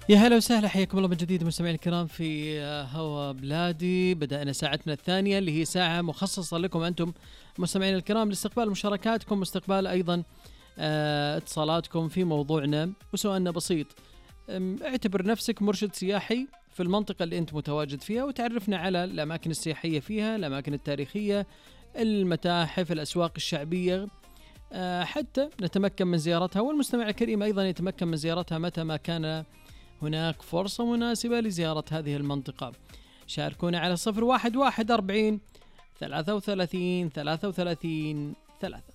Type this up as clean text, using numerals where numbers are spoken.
يا هلا وسهلا، حياكم الله من جديد مستمعينا الكرام في هوا بلادي. بدأنا ساعتنا الثانية اللي هي ساعة مخصصة لكم أنتم مستمعينا الكرام لاستقبال مشاركاتكم واستقبال أيضا اتصالاتكم في موضوعنا. وسؤالنا بسيط: اعتبر نفسك مرشد سياحي في المنطقة اللي أنت متواجد فيها، وتعرفنا على الأماكن السياحية فيها، الأماكن التاريخية، المتاحف، الأسواق الشعبية، حتى نتمكن من زيارتها، والمستمع الكريم أيضا يتمكن من زيارتها متى ما كان هناك فرصة مناسبة لزيارة هذه المنطقة. شاركونا على 0141 33 33 3.